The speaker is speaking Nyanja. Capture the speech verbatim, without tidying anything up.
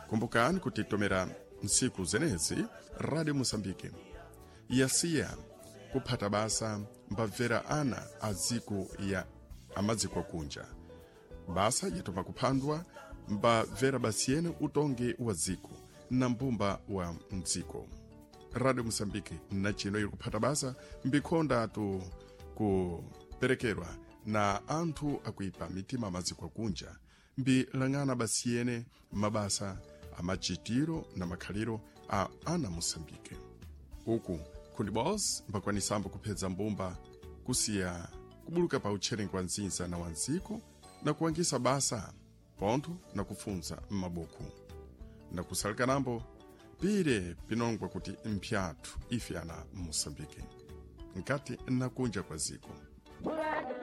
kumbukani kutitomera nsiku zenezi Radio Mosambike yasiya kuphata basa mbabvera ana aziko ya amadziko kunja. Basa yatoma kuphandwa mbabvera basiyene utonge wa ziko na mbumba wa mdziko. Radio Mosambike na chino ili kuphata basa mbikhonda atu kuperekerwa na anthu akuipa mitima amadziko kunja mbilang'ana basiyene mabasa amachitiro na makhaliro a ana Mosambike. Uku kundi boss mbakwanisambo kupedza mbumba kusiya kubuluka pa utcherengo wa nzinza na wanziko na kuwangisa basa pontho na kufunza m'mabuku na kusalikanambo pire pinongwa kuti mpyathu ife ana Mosambike nkati na kunja kwa ziko.